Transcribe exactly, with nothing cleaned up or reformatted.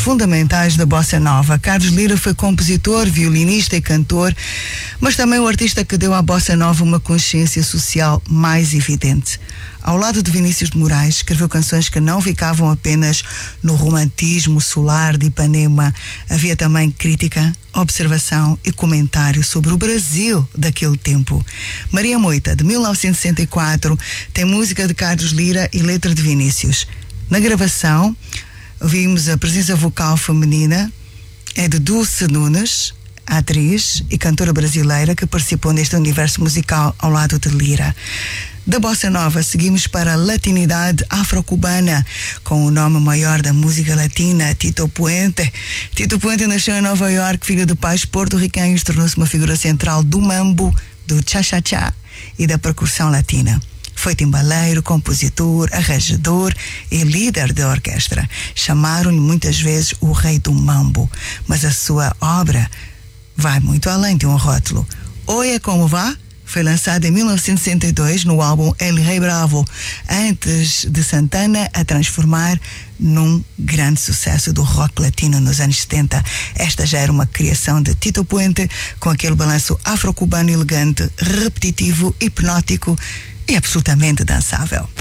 fundamentais da bossa nova. Carlos Lira foi compositor, violinista e cantor, mas também o artista que deu à bossa nova uma consciência social mais evidente. Ao lado de Vinícius de Moraes, escreveu canções que não ficavam apenas no romantismo solar de Ipanema. Havia também crítica, observação e comentário sobre o Brasil daquele tempo. Maria Moita, de mil novecentos e sessenta e quatro, tem música de Carlos Lira e letra de Vinícius. Na gravação, vimos a presença vocal feminina, é de Dulce Nunes, atriz e cantora brasileira que participou neste universo musical ao lado de Lira. Da bossa nova, seguimos para a latinidade afro-cubana, com o nome maior da música latina, Tito Puente. Tito Puente nasceu em Nova York, filho de pais porto-riquenhos, tornou-se uma figura central do mambo, do cha-cha-cha e da percussão latina. Foi timbaleiro, compositor, arranjador e líder de orquestra. Chamaram-lhe muitas vezes o rei do mambo, mas a sua obra vai muito além de um rótulo. Oye Como Va foi lançado em mil novecentos e sessenta e dois no álbum El Rei Bravo, antes de Santana a transformar num grande sucesso do rock latino nos anos setenta. Esta já era uma criação de Tito Puente, com aquele balanço afro-cubano elegante, repetitivo, hipnótico e absolutamente dançável.